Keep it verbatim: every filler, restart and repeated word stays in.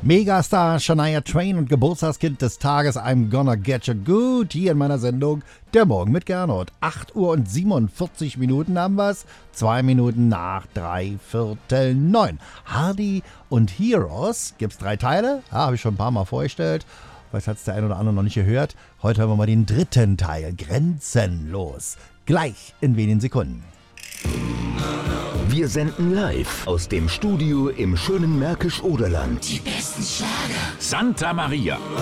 Megastar Shania Twain und Geburtstagskind des Tages I'm Gonna Get You Good hier in meiner Sendung Der Morgen mit Gernot. acht Uhr und siebenundvierzig Minuten haben wir's. Zwei Minuten nach drei Viertel neun. Hardy und Heroes. Gibt's drei Teile? Ja, habe ich schon ein paar Mal vorgestellt. Vielleicht hat's der ein oder andere noch nicht gehört. Heute hören wir mal den dritten Teil. Grenzenlos. Gleich in wenigen Sekunden. Wir senden live aus dem Studio im schönen Märkisch-Oderland. Die besten Schlager. Santa Maria.